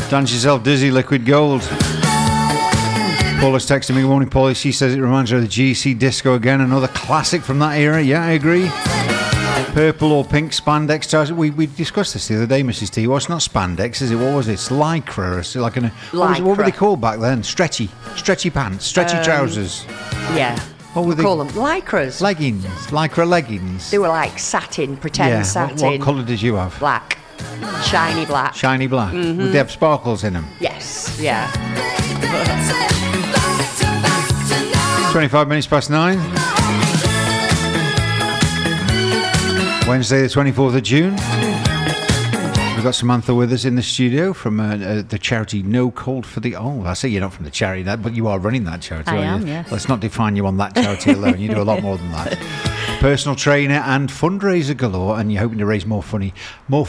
Dance yourself dizzy, Liquid Gold. Paula's texting me, good morning, Paulie. She says it reminds her of the GC Disco again, another classic from that era. Yeah, I agree. Purple or pink spandex trousers. We discussed this the other day, Mrs. T. Well, it's not spandex, is it? What was it? It's lycra. It's like what were they called back then? Stretchy pants, stretchy trousers. Yeah. What were they? Call them lycras. Leggings, lycra leggings. They were like satin, pretend satin. What colour did you have? Black. Shiny black. Shiny black. Mm-hmm. Would they have sparkles in them? Yes. Yeah. 25 minutes past 9. Wednesday, the 24th of June. We've got Samantha with us in the studio from the charity No Cold for the Old. I say you're not from the charity, but you are running that charity, aren't you? Yes. Let's not define you on that charity alone. You do a lot more than that. Personal trainer and fundraiser galore, and you're hoping to raise more funny money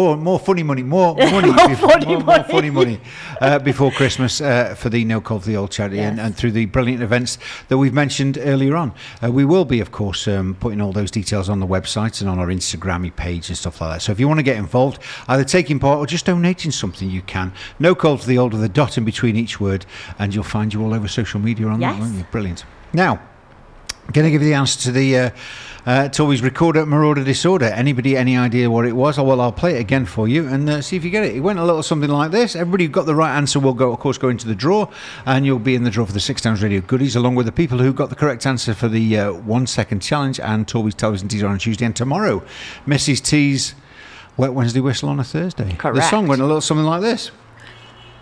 before Christmas for the No Cold for the Old charity. Yes. and through the brilliant events that we've mentioned earlier on. We will be, of course, putting all those details on the website and on our Instagram page and stuff like that. So if you want to get involved, either taking part or just donating something, you can. No Cold for the Old with a dot in between each word, and you'll find you all over social media on that, won't you? Brilliant. Now, I'm going to give you the answer to the Toby's Recorder Marauder Disorder. Anybody, any idea what it was? Oh, well, I'll play it again for you and see if you get it. It went a little something like this. Everybody who got the right answer will go into the draw, and you'll be in the draw for the 6 Towns Radio goodies, along with the people who got the correct answer for the 1 second challenge and Toby's Television Teaser on Tuesday, and tomorrow, Mrs. T's Wet Wednesday Whistle on a Thursday. Correct. The song went a little something like this.